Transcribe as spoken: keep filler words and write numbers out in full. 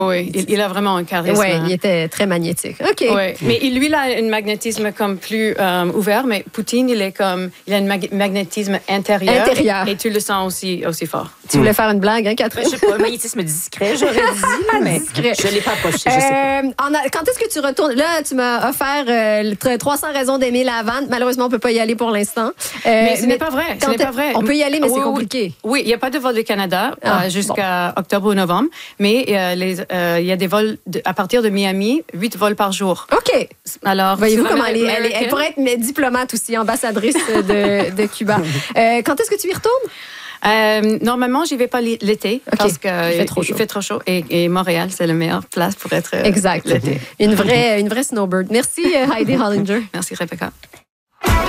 Oui, il, il a vraiment un charisme. Oui, il était très magnétique. OK. Oui, mais il, lui, il a un magnétisme comme plus euh, ouvert, mais Poutine, il est comme, il a un mag- magnétisme intérieur. Intérieur. Et tu le sens aussi, aussi fort. Tu voulais faire une blague, hein, Catherine? Je sais pas, un magnétisme discret, j'aurais dit, mais Discret. je ne l'ai pas approché, je sais pas. Euh, en a- quand est-ce que tu retournes? Là, tu m'as offert euh, le trois cents raisons d'aimer la vanne. Malheureusement, on peut pas y aller pour l'instant. Euh, Mais ce n'est pas vrai. Ce quand n'est pas vrai. On peut y aller, mais Oui, c'est oui. compliqué. Oui, il n'y a pas de vol du Canada Ah, euh, jusqu'à octobre ou novembre, mais euh, les, euh, il y a des vols de- à partir de Miami, huit vols par jour. OK. Alors, Voyez-vous sur comment elle est, elle, est- American- elle pourrait être mais diplomate aussi, ambassadrice de, de Cuba. Euh, quand est-ce que tu y retournes? Euh, normalement, j'y vais pas l'é- l'été OK. parce que Il fait trop chaud. il fait trop chaud et, et Montréal, c'est la meilleure place pour être euh, Exact. l'été. Une vraie, une vraie snowbird. Merci, euh, Heidi Hollinger. Merci, Rebecca.